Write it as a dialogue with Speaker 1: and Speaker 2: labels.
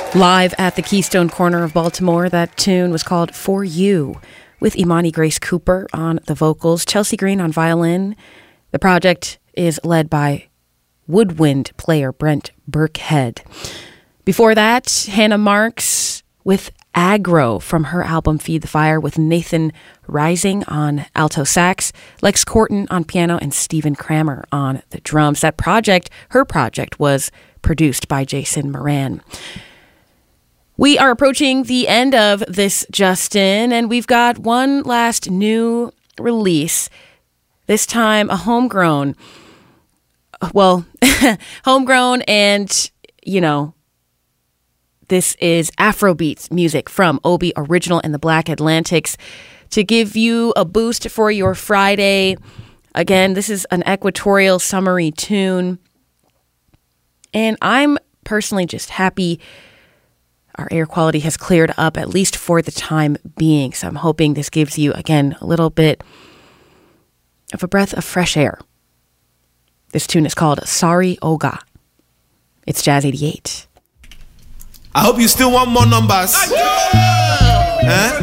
Speaker 1: Live at the Keystone Corner of Baltimore, that tune was called For You, with Imani Grace Cooper on the vocals, Chelsea Green on violin. The project is led by woodwind player Brent Burkhead. Before that, Hannah Marks with Aggro from her album Feed the Fire, with Nathan Rising on alto sax, Lex Corton on piano, and Stephen Kramer on the drums. That project, her project, was produced by Jason Moran. We are approaching the end of this Justin, and we've got one last new release, this time a homegrown, and, this is Afrobeats music from Obi Original and the Black Atlantics to give you a boost for your Friday. Again, this is an equatorial summery tune, and I'm personally just happy our air quality has cleared up, at least for the time being. So I'm hoping this gives you, again, a little bit of a breath of fresh air. This tune is called Sorry Oga. It's Jazz 88.
Speaker 2: I hope you still want more numbers.